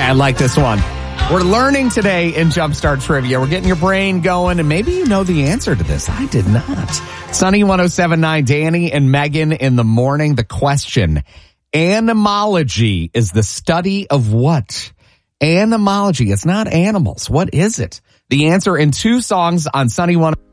I like this one. We're learning today in Jumpstart Trivia. We're getting your brain going, and maybe you know the answer to this. I did not. Sunny 107.9, Danny and Megan in the morning. The question, animology is the study of what? Animology. It's not animals. What is it? The answer in 2 songs on Sunny 107.9.